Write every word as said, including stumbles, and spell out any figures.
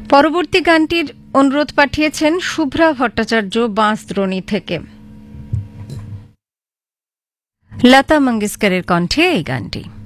পরবর্তী গানটির অনুরোধ পাঠিয়েছেন শুভ্রা ভট্টাচার্য বাঁশদ্রোণী থেকে। লতা মঙ্গেশকরের কণ্ঠে এই গানটি।